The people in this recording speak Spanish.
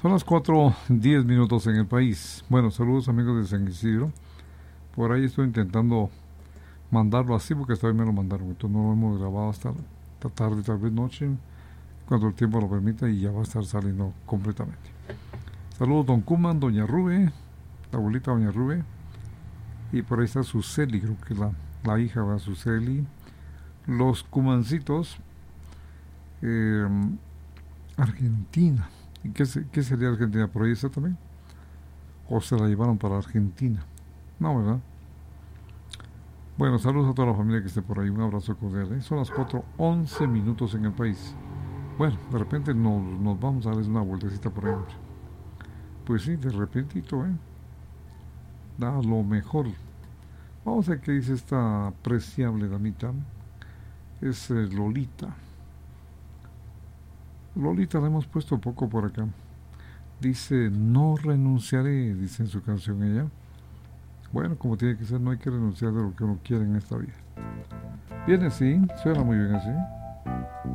Son las 4:10 en el país. Bueno, saludos amigos de San Isidro. Por ahí estoy intentando mandarlo así porque hasta hoy me lo mandaron. Entonces no lo hemos grabado hasta tarde, tal vez noche, cuando el tiempo lo permita, y ya va a estar saliendo completamente. Saludos don Kuman, doña Rube, la abuelita doña Rube. Y por ahí está Suseli, creo que es la hija de Suseli. Los Kumancitos, Argentina. ¿Y qué sería Argentina? ¿Por ahí está también? ¿O se la llevaron para Argentina? No, ¿verdad? Bueno, saludos a toda la familia que esté por ahí. Un abrazo cordial. Son las 4:11 en el país. Bueno, de repente nos vamos a dar una vueltecita por ahí. Pues sí, de repentito, da lo mejor. Vamos a ver qué dice esta apreciable damita. Es Lolita. Lolita la hemos puesto poco por acá. Dice, no renunciaré, dice en su canción ella. Bueno, como tiene que ser, no hay que renunciar de lo que uno quiere en esta vida. Viene así, suena muy bien así.